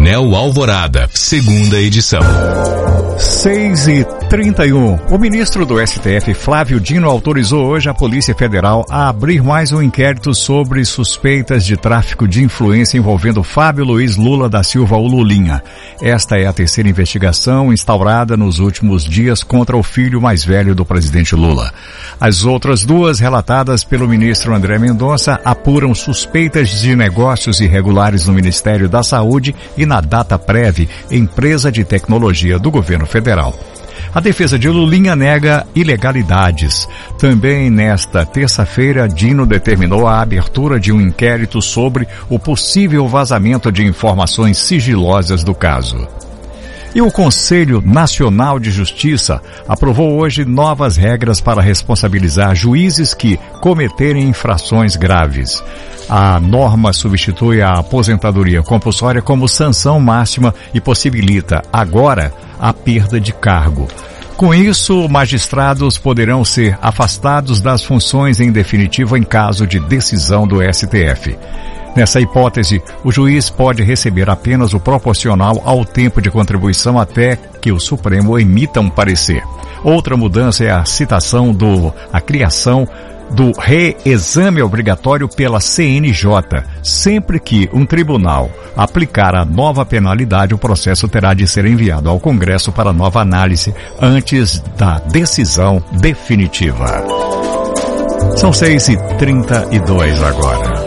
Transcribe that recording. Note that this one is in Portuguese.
Jornal Alvorada, segunda edição. 6h31. O ministro do STF, Flávio Dino, autorizou hoje a Polícia Federal a abrir mais um inquérito sobre suspeitas de tráfico de influência envolvendo Fábio Luiz Lula da Silva, o Lulinha. Esta é a terceira investigação instaurada nos últimos dias contra o filho mais velho do presidente Lula. As outras duas, relatadas pelo ministro André Mendonça, apuram suspeitas de negócios irregulares no Ministério da Saúde e na Dataprev, empresa de tecnologia do governo federal. A defesa de Lulinha nega ilegalidades. Também nesta terça-feira, Dino determinou a abertura de um inquérito sobre o possível vazamento de informações sigilosas do caso. E o Conselho Nacional de Justiça aprovou hoje novas regras para responsabilizar juízes que cometerem infrações graves. A norma substitui a aposentadoria compulsória como sanção máxima e possibilita, agora, a perda de cargo. Com isso, magistrados poderão ser afastados das funções em definitivo em caso de decisão do STF. Nessa hipótese, o juiz pode receber apenas o proporcional ao tempo de contribuição até que o Supremo emita um parecer. Outra mudança é a criação do reexame obrigatório pela CNJ. Sempre que um tribunal aplicar a nova penalidade, o processo terá de ser enviado ao Congresso para nova análise antes da decisão definitiva. São 6h32 agora.